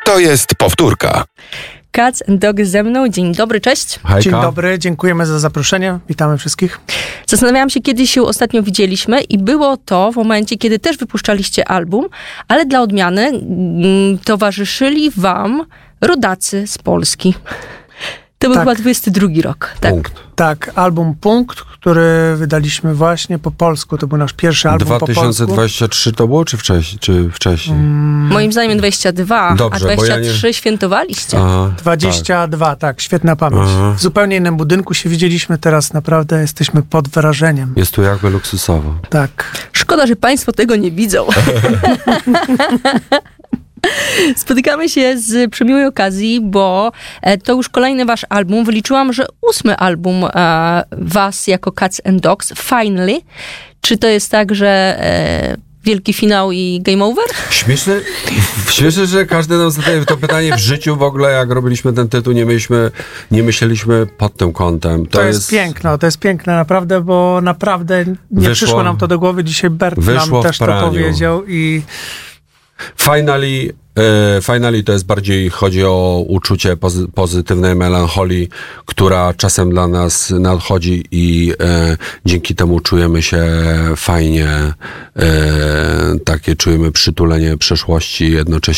To jest powtórka. Cats and Dogs ze mną. Dzień dobry, cześć. Hejka. Dzień dobry, dziękujemy za zaproszenie. Witamy wszystkich. Zastanawiałam się, kiedy się ostatnio widzieliśmy i było to w momencie, kiedy też wypuszczaliście album, ale dla odmiany towarzyszyli wam rodacy z Polski. To był chyba 22 rok. Tak. Punkt. Tak, album Punkt, który wydaliśmy właśnie po polsku. To był nasz pierwszy album po polsku. 2023 to było, czy wcześniej? Moim zdaniem 22, Dobrze, a bo 23 świętowaliście. 22, tak, świetna pamięć. Aha. W zupełnie innym budynku się widzieliśmy, teraz naprawdę jesteśmy pod wrażeniem. Jest tu jakby luksusowo. Tak. Szkoda, że państwo tego nie widzą. Spotykamy się z przemiłej okazji, bo to już kolejny wasz album. Wyliczyłam, że 8 album was jako Cats and Dogs. Finally. Czy to jest tak, że wielki finał i game over? Śmieszne, że każdy nam zadaje to pytanie w życiu. W ogóle jak robiliśmy ten tytuł, nie myśleliśmy pod tym kątem. To jest piękne naprawdę, bo naprawdę nie przyszło nam to do głowy. Dzisiaj Bert nam też to powiedział i... Finally to jest bardziej, chodzi o uczucie pozytywnej melancholii, która czasem dla nas nadchodzi i dzięki temu czujemy się fajnie, czujemy przytulenie przeszłości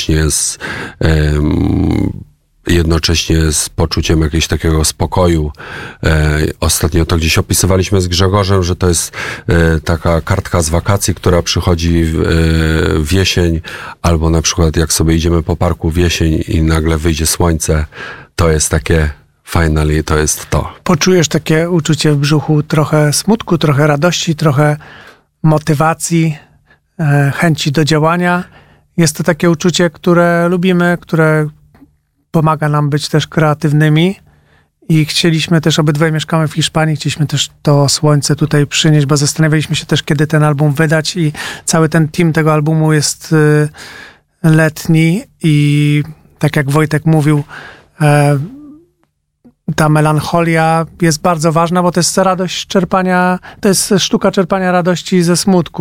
jednocześnie z poczuciem jakiegoś takiego spokoju. Ostatnio to gdzieś opisywaliśmy z Grzegorzem, że to jest taka kartka z wakacji, która przychodzi w jesień, albo na przykład jak sobie idziemy po parku w jesień i nagle wyjdzie słońce, to jest takie finally, to jest to. Poczujesz takie uczucie w brzuchu, trochę smutku, trochę radości, trochę motywacji, chęci do działania. Jest to takie uczucie, które lubimy, które pomaga nam być też kreatywnymi i chcieliśmy też, obydwaj mieszkamy w Hiszpanii, chcieliśmy też to słońce tutaj przynieść, bo zastanawialiśmy się też, kiedy ten album wydać i cały ten team tego albumu jest letni i tak jak Wojtek mówił, ta melancholia jest bardzo ważna, bo to jest radość czerpania, to jest sztuka czerpania radości ze smutku.